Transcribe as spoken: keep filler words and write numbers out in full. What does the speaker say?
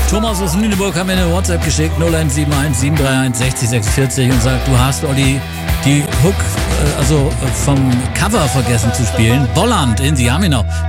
Thomas aus Lüneburg hat mir eine WhatsApp geschickt, null eins sieben eins sieben drei eins sechzig sechsundvierzig und sagt, du hast, Olli, die Hook, äh, also äh, vom Cover vergessen zu spielen. Bolland in Siaminau.